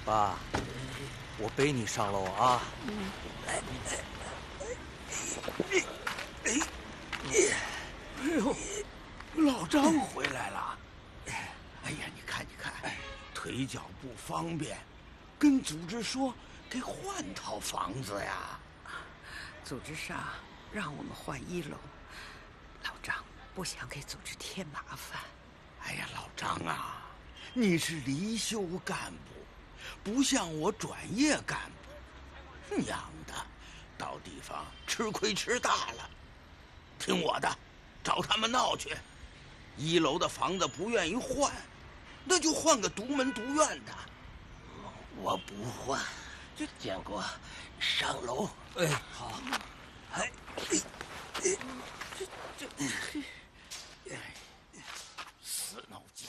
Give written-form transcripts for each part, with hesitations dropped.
爸，我背你上楼啊！来， 哎呦，老张回来了！哎呀，你看，腿脚不方便，跟组织说给换套房子呀。 组织上让我们换1楼，老张不想给组织添麻烦。 哎呀，老张啊，你是离休干部，不像我转业干部，娘的，到地方吃亏吃大了。听我的，找他们闹去。1楼的房子不愿意换，那就换个独门独院的。 我不换，建国，上楼。 哎，好。哎， 死脑筋。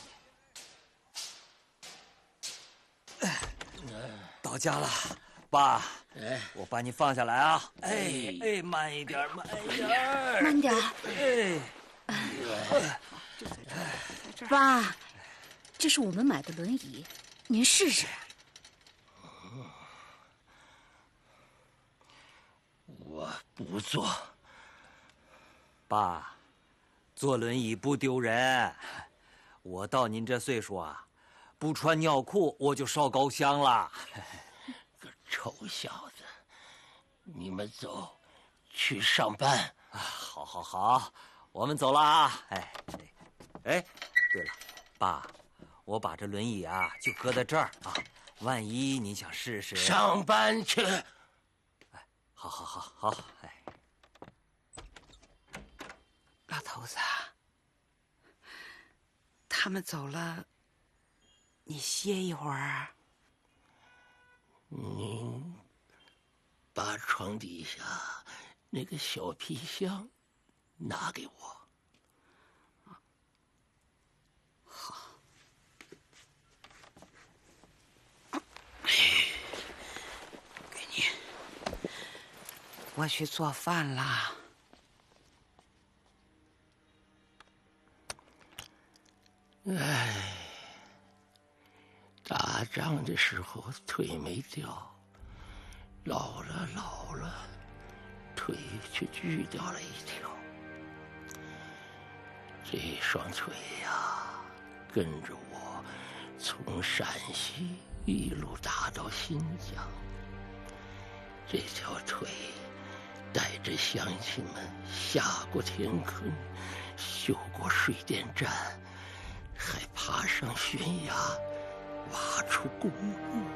到家了，爸。 哎， 我把你放下来啊！哎，慢一点，慢一点， 慢点。爸，这是我们买的轮椅，您试试。 我不坐。 爸，坐轮椅不丢人。我到您这岁数啊，不穿尿裤我就烧高香了。 个臭小子，你们走，去上班。 好，我们走了啊！哎，对了，爸，我把这轮椅啊就搁在这儿啊，万一你想试试。 上班去。 哎，好，哎。 老头子，他们走了，你歇一会儿。 您把床底下那个小皮箱拿给我。 好。给你。我去做饭啦。 哎，打仗的时候腿没掉，老了，腿却锯掉了一条。这双腿呀，跟着我从陕西一路打到新疆。这条腿带着乡亲们下过田坑，修过水电站，还爬上悬崖，挖出公墓。